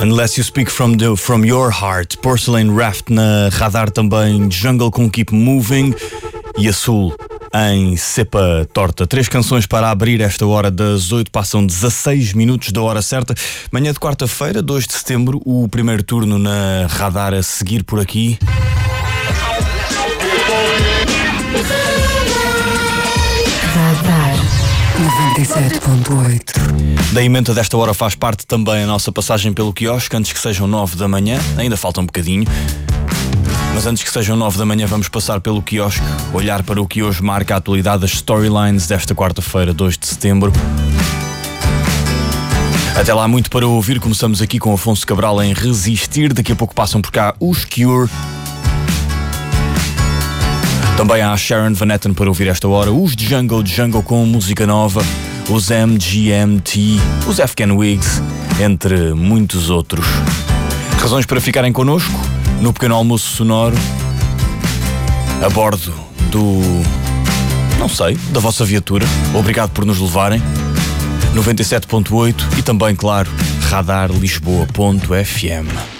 Unless You Speak From Your Heart, Porcelain Raft na Radar também, Jungle com Keep Moving e Azul em Cepa Torta. 3 canções para abrir esta hora das 8, passam 16 minutos da hora certa. Manhã de quarta-feira, 2 de setembro, o primeiro turno na Radar a seguir por aqui. Radar 97.8. Da emenda desta hora faz parte também a nossa passagem pelo quiosque, antes que sejam 9 da manhã, ainda falta um bocadinho. Mas antes que sejam 9 da manhã vamos passar pelo quiosque, olhar para o que hoje marca a atualidade das storylines desta quarta-feira, 2 de setembro. Até lá muito para ouvir, começamos aqui com Afonso Cabral em Resistir, daqui a pouco passam por cá os Cure. Também há a Sharon Van Etten para ouvir esta hora, os Jungle com música nova, os MGMT, os Afghan Wigs, entre muitos outros. Razões para ficarem connosco no pequeno almoço sonoro, a bordo da vossa viatura. Obrigado por nos levarem. 97.8 e também, claro, radarlisboa.fm.